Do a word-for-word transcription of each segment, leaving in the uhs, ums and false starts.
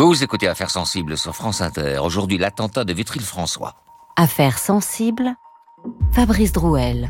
Vous écoutez Affaires sensibles sur France Inter. Aujourd'hui, l'attentat de Vitry-le-François. Affaires sensibles, Fabrice Drouel.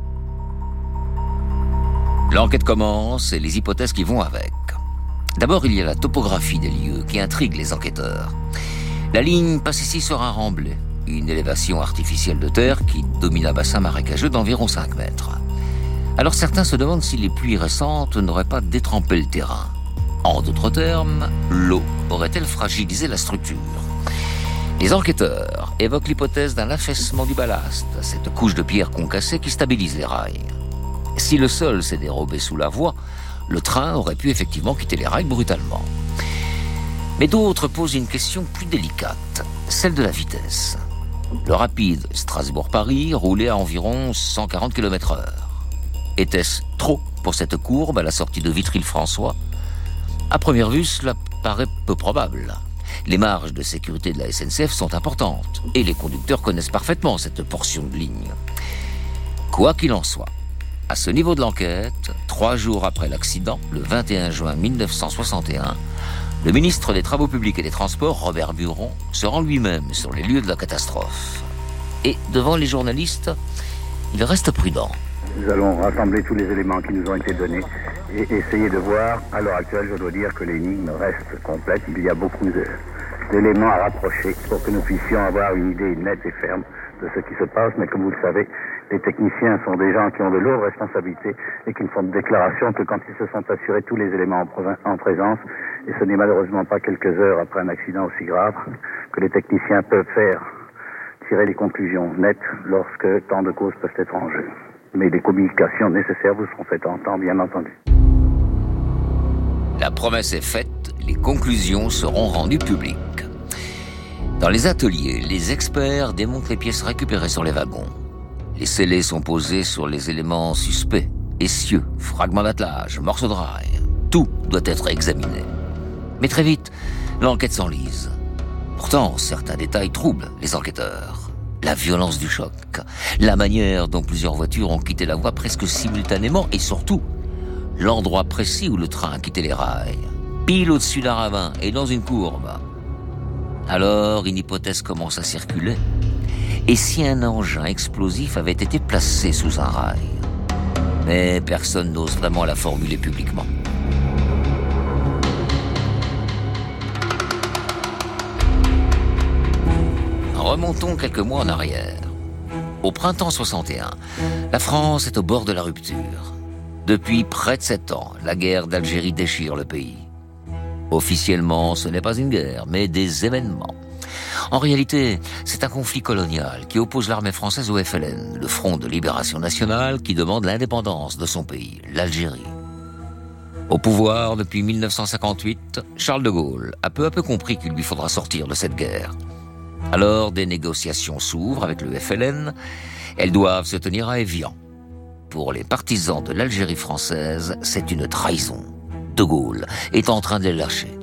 L'enquête commence et les hypothèses qui vont avec. D'abord, il y a la topographie des lieux qui intrigue les enquêteurs. La ligne passe ici sur un remblai, une élévation artificielle de terre qui domine un bassin marécageux d'environ cinq mètres. Alors certains se demandent si les pluies récentes n'auraient pas détrempé le terrain. En d'autres termes, l'eau aurait-elle fragilisé la structure ? Les enquêteurs évoquent l'hypothèse d'un affaissement du ballast, cette couche de pierre concassée qui stabilise les rails. Si le sol s'est dérobé sous la voie, le train aurait pu effectivement quitter les rails brutalement. Mais d'autres posent une question plus délicate, celle de la vitesse. Le rapide Strasbourg-Paris roulait à environ cent quarante kilomètres heure. Était-ce trop pour cette courbe à la sortie de Vitry-le-François ? À première vue, cela paraît peu probable. Les marges de sécurité de la S N C F sont importantes et les conducteurs connaissent parfaitement cette portion de ligne. Quoi qu'il en soit, à ce niveau de l'enquête, trois jours après l'accident, le vingt et un juin mille neuf cent soixante et un, le ministre des Travaux publics et des Transports, Robert Buron, se rend lui-même sur les lieux de la catastrophe. Et devant les journalistes, il reste prudent. Nous allons rassembler tous les éléments qui nous ont été donnés et essayer de voir. À l'heure actuelle, je dois dire que l'énigme reste complète. Il y a beaucoup de, d'éléments à rapprocher pour que nous puissions avoir une idée nette et ferme de ce qui se passe. Mais comme vous le savez, les techniciens sont des gens qui ont de lourdes responsabilités et qui ne font de déclaration que quand ils se sont assurés tous les éléments en, provin- en présence. Et ce n'est malheureusement pas quelques heures après un accident aussi grave que les techniciens peuvent faire tirer les conclusions nettes lorsque tant de causes peuvent être en jeu. Mais les communications nécessaires vous seront faites entendre, bien entendu. La promesse est faite, les conclusions seront rendues publiques. Dans les ateliers, les experts démontent les pièces récupérées sur les wagons. Les scellés sont posés sur les éléments suspects, essieux, fragments d'attelage, morceaux de rail. Tout doit être examiné. Mais très vite, l'enquête s'enlise. Pourtant, certains détails troublent les enquêteurs. La violence du choc, la manière dont plusieurs voitures ont quitté la voie presque simultanément et surtout, l'endroit précis où le train a quitté les rails, pile au-dessus d'un ravin et dans une courbe. Alors, une hypothèse commence à circuler. Et si un engin explosif avait été placé sous un rail ? Mais personne n'ose vraiment la formuler publiquement. Remontons quelques mois en arrière. Au printemps soixante et un, la France est au bord de la rupture. Depuis près de sept ans, la guerre d'Algérie déchire le pays. Officiellement, ce n'est pas une guerre, mais des événements. En réalité, c'est un conflit colonial qui oppose l'armée française au F L N, le Front de Libération Nationale qui demande l'indépendance de son pays, l'Algérie. Au pouvoir depuis mille neuf cent cinquante-huit, Charles de Gaulle a peu à peu compris qu'il lui faudra sortir de cette guerre. Alors, des négociations s'ouvrent avec le F L N. Elles doivent se tenir à Évian. Pour les partisans de l'Algérie française, c'est une trahison. De Gaulle est en train de les lâcher.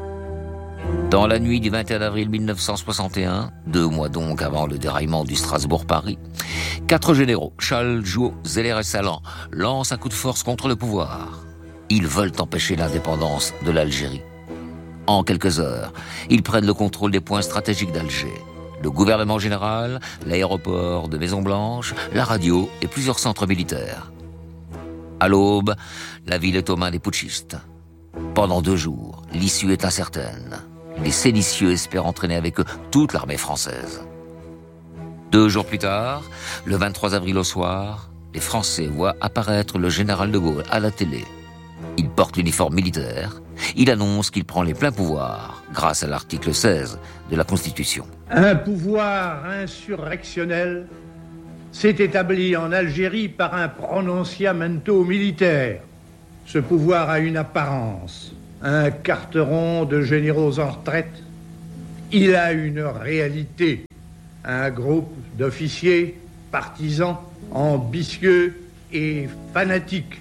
Dans la nuit du vingt et un avril mille neuf cent soixante et un, deux mois donc avant le déraillement du Strasbourg-Paris, quatre généraux, Challes, Jouot, Zeller et Salan, lancent un coup de force contre le pouvoir. Ils veulent empêcher l'indépendance de l'Algérie. En quelques heures, ils prennent le contrôle des points stratégiques d'Alger. Le gouvernement général, l'aéroport de Maison-Blanche, la radio et plusieurs centres militaires. À l'aube, la ville est aux mains des putschistes. Pendant deux jours, l'issue est incertaine. Les séditieux espèrent entraîner avec eux toute l'armée française. Deux jours plus tard, le vingt-trois avril au soir, les Français voient apparaître le général de Gaulle à la télé. Il porte l'uniforme militaire. Il annonce qu'il prend les pleins pouvoirs grâce à l'article seize de la Constitution. Un pouvoir insurrectionnel s'est établi en Algérie par un prononciamento militaire. Ce pouvoir a une apparence, un carteron de généraux en retraite. Il a une réalité, un groupe d'officiers, partisans, ambitieux et fanatiques.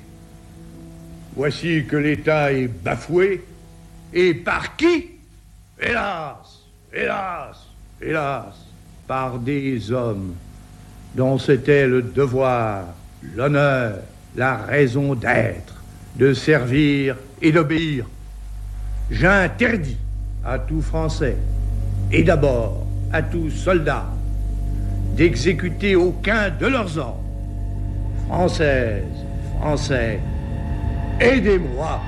Voici que l'État est bafoué. Et par qui ? Hélas, hélas, hélas, par des hommes dont c'était le devoir, l'honneur, la raison d'être, de servir et d'obéir. J'interdis à tout Français, et d'abord à tout soldat, d'exécuter aucun de leurs ordres. Françaises, Français, aidez-moi.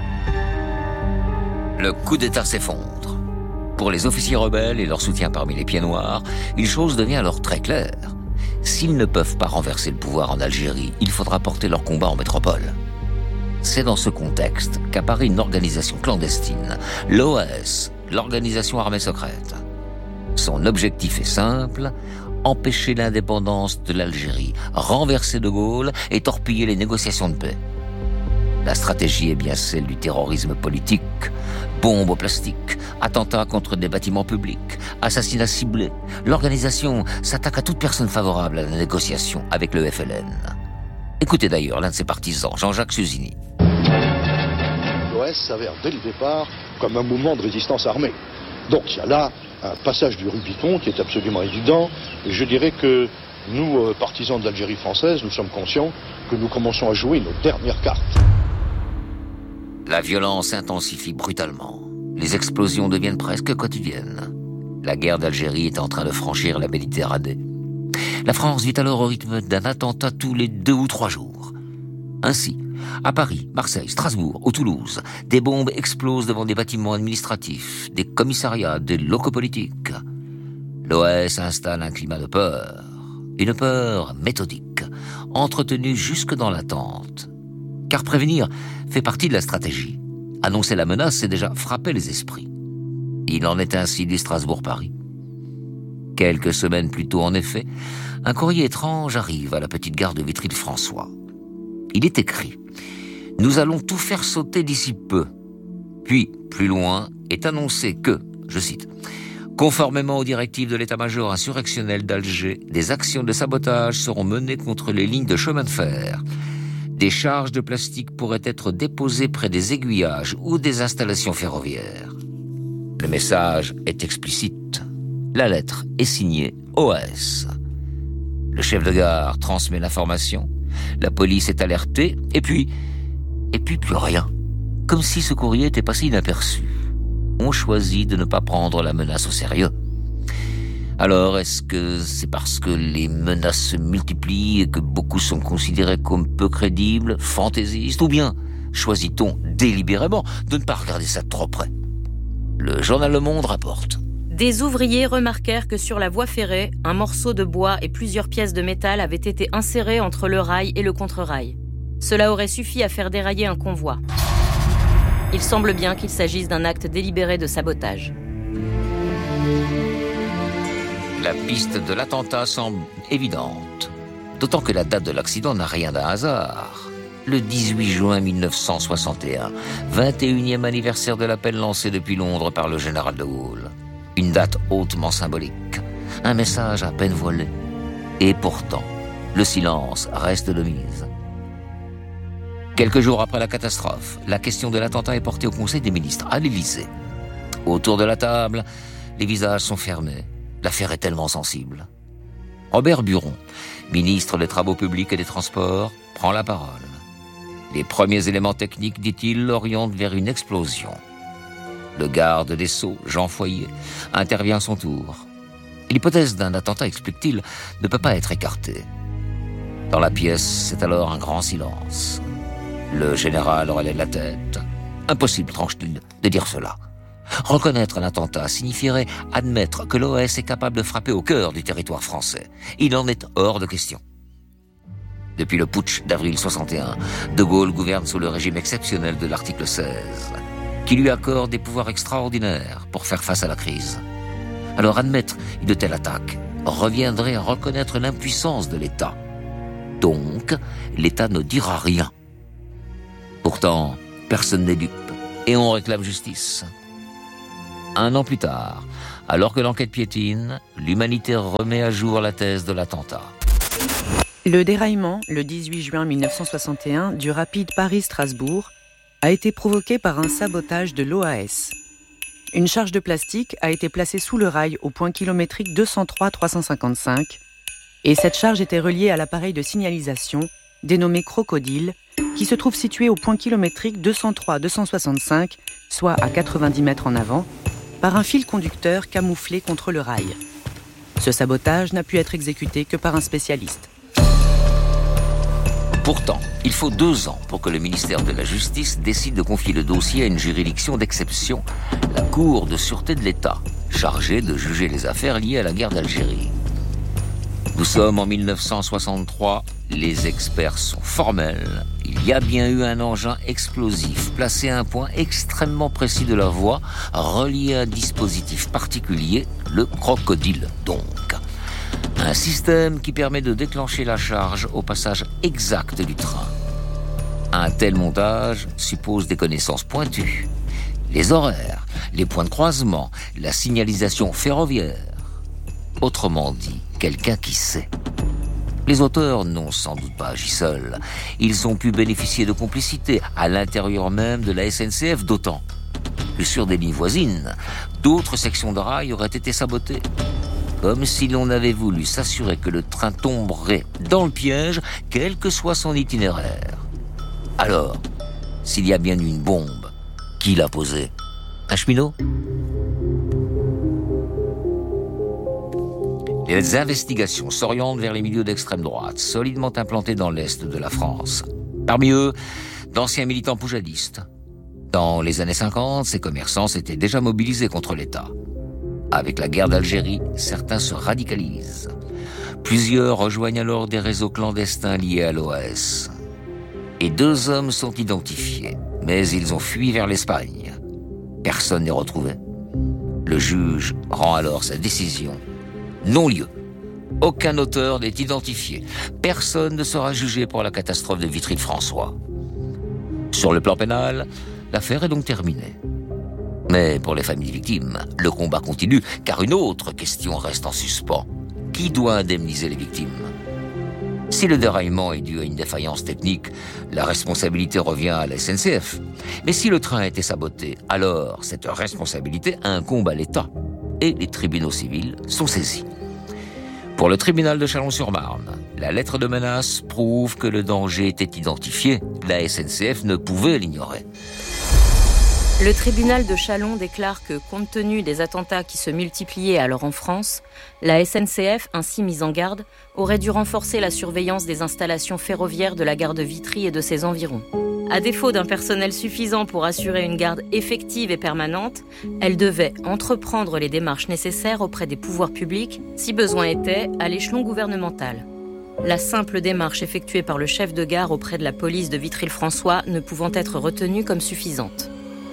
Le coup d'État s'effondre. Pour les officiers rebelles et leur soutien parmi les pieds noirs, une chose devient alors très claire. S'ils ne peuvent pas renverser le pouvoir en Algérie, il faudra porter leur combat en métropole. C'est dans ce contexte qu'apparaît une organisation clandestine, l'O A S, l'Organisation Armée Secrète. Son objectif est simple, empêcher l'indépendance de l'Algérie, renverser De Gaulle et torpiller les négociations de paix. La stratégie est bien celle du terrorisme politique, bombes au plastique, attentats contre des bâtiments publics, assassinats ciblés. L'organisation s'attaque à toute personne favorable à la négociation avec le F L N. Écoutez d'ailleurs l'un de ses partisans, Jean-Jacques Suzini. L'O A S s'avère dès le départ comme un mouvement de résistance armée. Donc il y a là un passage du Rubicon qui est absolument évident. Et je dirais que nous, euh, partisans de l'Algérie française, nous sommes conscients que nous commençons à jouer nos dernières cartes. La violence s'intensifie brutalement. Les explosions deviennent presque quotidiennes. La guerre d'Algérie est en train de franchir la Méditerranée. La France vit alors au rythme d'un attentat tous les deux ou trois jours. Ainsi, à Paris, Marseille, Strasbourg ou Toulouse, des bombes explosent devant des bâtiments administratifs, des commissariats, des locaux politiques. L'O A S installe un climat de peur, une peur méthodique, entretenue jusque dans l'attente. Car prévenir fait partie de la stratégie. Annoncer la menace, c'est déjà frapper les esprits. Il en est ainsi du Strasbourg-Paris. Quelques semaines plus tôt, en effet, un courrier étrange arrive à la petite gare de Vitry-le-François. Il est écrit « Nous allons tout faire sauter d'ici peu ». Puis, plus loin, est annoncé que, je cite, « Conformément aux directives de l'état-major insurrectionnel d'Alger, des actions de sabotage seront menées contre les lignes de chemin de fer. Des charges de plastique pourraient être déposées près des aiguillages ou des installations ferroviaires. » Le message est explicite. La lettre est signée O A S. Le chef de gare transmet l'information, la police est alertée, et puis... et puis plus rien. Comme si ce courrier était passé inaperçu. On choisit de ne pas prendre la menace au sérieux. Alors, est-ce que c'est parce que les menaces se multiplient et que beaucoup sont considérés comme peu crédibles, fantaisistes, ou bien choisit-on délibérément de ne pas regarder ça de trop près? Le journal Le Monde rapporte. Des ouvriers remarquèrent que sur la voie ferrée, un morceau de bois et plusieurs pièces de métal avaient été insérés entre le rail et le contre-rail. Cela aurait suffi à faire dérailler un convoi. Il semble bien qu'il s'agisse d'un acte délibéré de sabotage. La piste de l'attentat semble évidente, d'autant que la date de l'accident n'a rien d'un hasard. Le dix-huit juin mille neuf cent soixante et un, vingt et unième anniversaire de l'appel lancé depuis Londres par le général de Gaulle. Une date hautement symbolique, un message à peine voilé. Et pourtant, le silence reste de mise. Quelques jours après la catastrophe, la question de l'attentat est portée au Conseil des ministres, à l'Élysée. Autour de la table, les visages sont fermés. L'affaire est tellement sensible. Robert Buron, ministre des Travaux publics et des Transports, prend la parole. Les premiers éléments techniques, dit-il, l'orientent vers une explosion. Le garde des Sceaux, Jean Foyer, intervient à son tour. L'hypothèse d'un attentat, explique-t-il, ne peut pas être écartée. Dans la pièce, c'est alors un grand silence. Le général relève la tête. Impossible, tranche-t-il, de dire cela. Reconnaître l'attentat signifierait admettre que l'O A S est capable de frapper au cœur du territoire français. Il en est hors de question. Depuis le putsch d'avril soixante et un, De Gaulle gouverne sous le régime exceptionnel de l'article seize, qui lui accorde des pouvoirs extraordinaires pour faire face à la crise. Alors admettre une de telle attaque reviendrait à reconnaître l'impuissance de l'État. Donc, l'État ne dira rien. Pourtant, personne n'est dupe et on réclame justice. Un an plus tard, alors que l'enquête piétine, l'Humanité remet à jour la thèse de l'attentat. Le déraillement, le dix-huit juin mille neuf cent soixante et un, du rapide Paris-Strasbourg a été provoqué par un sabotage de l'O A S. Une charge de plastique a été placée sous le rail au point kilométrique deux cent trois trois cent cinquante-cinq et cette charge était reliée à l'appareil de signalisation dénommé Crocodile qui se trouve situé au point kilométrique deux cent trois deux cent soixante-cinq, soit à quatre-vingt-dix mètres en avant, par un fil conducteur camouflé contre le rail. Ce sabotage n'a pu être exécuté que par un spécialiste. Pourtant, il faut deux ans pour que le ministère de la Justice décide de confier le dossier à une juridiction d'exception, la Cour de sûreté de l'État, chargée de juger les affaires liées à la guerre d'Algérie. Nous sommes en mille neuf cent soixante-trois, les experts sont formels. Il y a bien eu un engin explosif placé à un point extrêmement précis de la voie, relié à un dispositif particulier, le crocodile donc. Un système qui permet de déclencher la charge au passage exact du train. Un tel montage suppose des connaissances pointues. Les horaires, les points de croisement, la signalisation ferroviaire. Autrement dit, quelqu'un qui sait. Les auteurs n'ont sans doute pas agi seuls. Ils ont pu bénéficier de complicité à l'intérieur même de la S N C F, d'autant que sur des lignes voisines, d'autres sections de rail auraient été sabotées. Comme si l'on avait voulu s'assurer que le train tomberait dans le piège, quel que soit son itinéraire. Alors, s'il y a bien eu une bombe, qui l'a posée? Un cheminot? Les investigations s'orientent vers les milieux d'extrême droite, solidement implantés dans l'est de la France. Parmi eux, d'anciens militants poujadistes. Dans les années cinquante, ces commerçants s'étaient déjà mobilisés contre l'État. Avec la guerre d'Algérie, certains se radicalisent. Plusieurs rejoignent alors des réseaux clandestins liés à l'O A S. Et deux hommes sont identifiés, mais ils ont fui vers l'Espagne. Personne n'est retrouvé. Le juge rend alors sa décision. Non-lieu. Aucun auteur n'est identifié. Personne ne sera jugé pour la catastrophe de Vitry-le-François. Sur le plan pénal, l'affaire est donc terminée. Mais pour les familles victimes, le combat continue, car une autre question reste en suspens. Qui doit indemniser les victimes? Si le déraillement est dû à une défaillance technique, la responsabilité revient à la S N C F. Mais si le train a été saboté, alors cette responsabilité incombe à l'État. Et les tribunaux civils sont saisis. Pour le tribunal de Chalon-sur-Marne, la lettre de menace prouve que le danger était identifié. La S N C F ne pouvait l'ignorer. Le tribunal de Chalon déclare que, compte tenu des attentats qui se multipliaient alors en France, la S N C F, ainsi mise en garde, aurait dû renforcer la surveillance des installations ferroviaires de la gare de Vitry et de ses environs. À défaut d'un personnel suffisant pour assurer une garde effective et permanente, elle devait entreprendre les démarches nécessaires auprès des pouvoirs publics, si besoin était, à l'échelon gouvernemental. La simple démarche effectuée par le chef de gare auprès de la police de Vitry-le-François ne pouvant être retenue comme suffisante.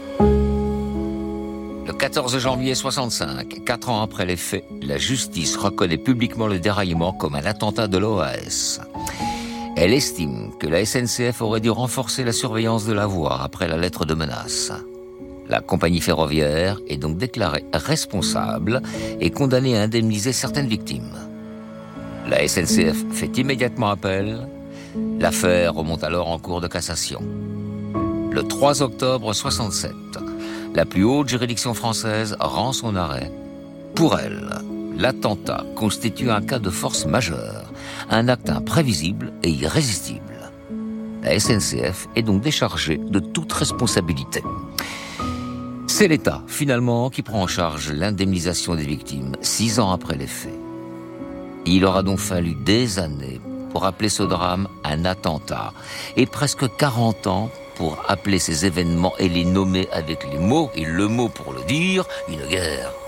Le quatorze janvier soixante-cinq, quatre ans après les faits, la justice reconnaît publiquement le déraillement comme un attentat de l'O A S. Elle estime que la S N C F aurait dû renforcer la surveillance de la voie après la lettre de menace. La compagnie ferroviaire est donc déclarée responsable et condamnée à indemniser certaines victimes. La S N C F fait immédiatement appel. L'affaire remonte alors en cour de cassation. Le trois octobre soixante-sept, la plus haute juridiction française rend son arrêt. Pour elle, l'attentat constitue un cas de force majeure, un acte imprévisible et irrésistible. La S N C F est donc déchargée de toute responsabilité. C'est l'État, finalement, qui prend en charge l'indemnisation des victimes, six ans après les faits. Il aura donc fallu des années pour appeler ce drame un attentat, et presque quarante ans pour appeler ces événements et les nommer avec les mots, et le mot pour le dire, une guerre.